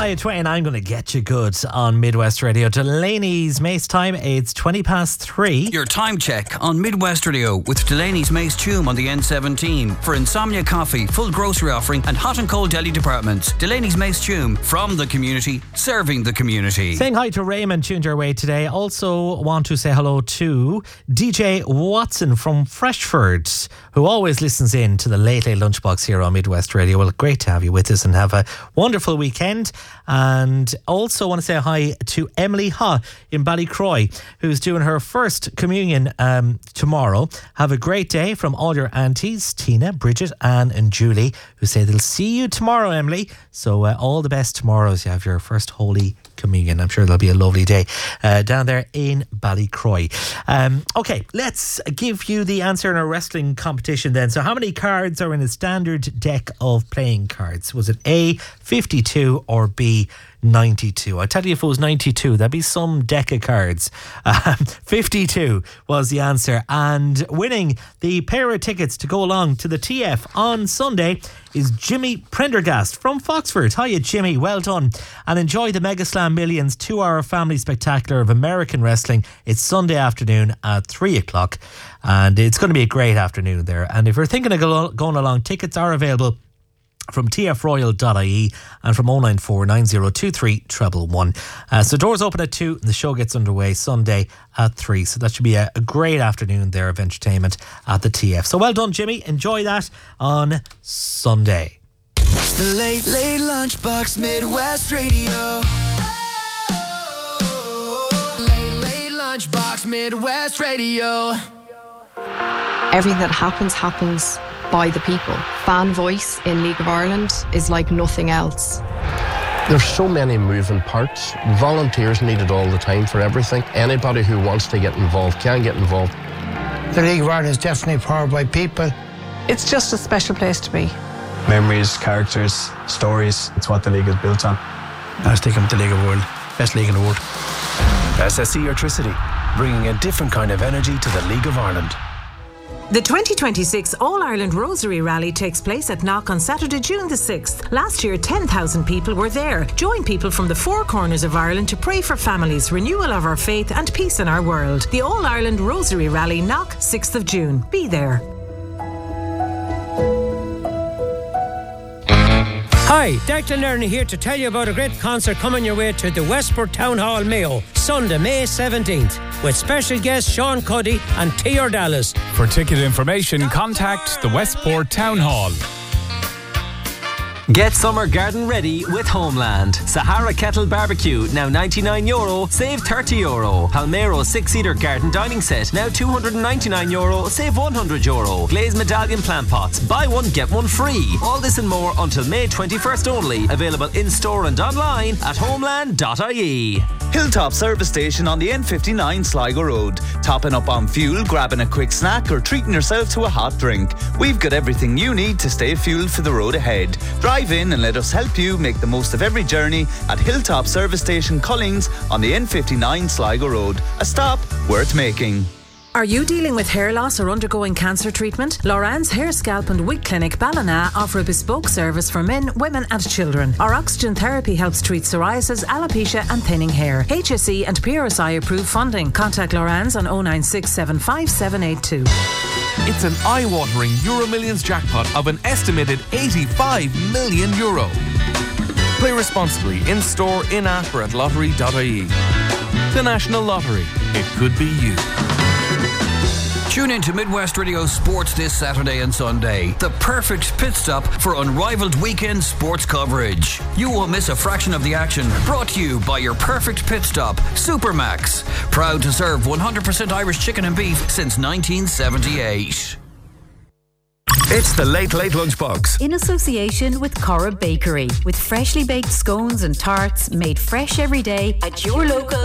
Shania Twain, I'm going to get you good on Midwest Radio. Delaney's Mace time, it's 3:20. Your time check on Midwest Radio with Delaney's Mace Tume on the N17 for Insomnia Coffee, full grocery offering and hot and cold deli departments. Delaney's Mace Tume, from the community, serving the community. Saying hi to Raymond tuned your way today. Also want to say hello to DJ Watson from Freshford, who always listens in to the Late Late Lunchbox here on Midwest Radio. Well, great to have you with us and have a wonderful weekend. And also want to say hi to Emily Ha in Ballycroy, who's doing her first communion tomorrow. Have a great day from all your aunties, Tina, Bridget, Anne and Julie, who say they'll see you tomorrow, Emily. So all the best tomorrow as you have your first Holy Communion. I'm sure it'll be a lovely day down there in Ballycroy. Okay, let's give you the answer in our wrestling competition then. So how many cards are in a standard deck of playing cards? Was it A, 52 or B, 92? I tell you, if it was 92, that'd be some deck of cards. 52 was the answer, and winning the pair of tickets to go along to the TF on Sunday is Jimmy Prendergast from Foxford. Hiya Jimmy, well done, and enjoy the Mega Slam Millions 2-hour family spectacular of American wrestling. It's Sunday afternoon at 3 o'clock, and it's going to be a great afternoon there. And if you're thinking of going along, tickets are available from tfroyal.ie and from 094 9023 111. So doors open at 2 and the show gets underway Sunday at 3. So that should be a great afternoon there of entertainment at the TF. So well done, Jimmy. Enjoy that on Sunday. The Late Late Lunchbox, Midwest Radio. Late Late Lunchbox, Midwest Radio. Everything that happens by the people. Fan voice in League of Ireland is like nothing else. There's so many moving parts. Volunteers needed all the time for everything. Anybody who wants to get involved can get involved. The League of Ireland is definitely powered by people. It's just a special place to be. Memories, characters, stories. It's what the league is built on. I was thinking of the League of the World. Best league in the world. SSE Electricity, bringing a different kind of energy to the League of Ireland. The 2026 All-Ireland Rosary Rally takes place at Knock on Saturday, June the 6th. Last year, 10,000 people were there. Join people from the four corners of Ireland to pray for families, renewal of our faith and peace in our world. The All-Ireland Rosary Rally, Knock, 6th of June. Be there. Hi, Declan Lerner here to tell you about a great concert coming your way to the Westport Town Hall, Mayo, Sunday, May 17th, with special guests Sean Cuddy and T.R. Dallas. For ticket information, contact the Westport Town Hall. Get summer garden ready with Homeland. Sahara Kettle Barbecue, now €99, save €30. Palmero 6-seater garden dining set, now €299, save €100. Glazed medallion plant pots, buy one get one free. All this and more until May 21st only. Available in store and online at homeland.ie. Hilltop Service Station on the N59 Sligo Road. Topping up on fuel, grabbing a quick snack or treating yourself to a hot drink. We've got everything you need to stay fueled for the road ahead. Drive in and let us help you make the most of every journey at Hilltop Service Station Cullings on the N59 Sligo Road. A stop worth making. Are you dealing with hair loss or undergoing cancer treatment? Loran's Hair, Scalp and Wig Clinic Ballina offer a bespoke service for men, women and children. Our oxygen therapy helps treat psoriasis, alopecia and thinning hair. HSE and PRSI approved funding. Contact Loran's on 096 75782. It's an eye-watering Euro Millions jackpot of an estimated €85 million. Play responsibly in store, in-app or at lottery.ie. The National Lottery. It could be you. Tune in to Midwest Radio Sports this Saturday and Sunday. The perfect pit stop for unrivaled weekend sports coverage. You won't miss a fraction of the action. Brought to you by your perfect pit stop, Supermax. Proud to serve 100% Irish chicken and beef since 1978. It's the Late Late Lunchbox. In association with Corra Bakery. With freshly baked scones and tarts made fresh every day at your local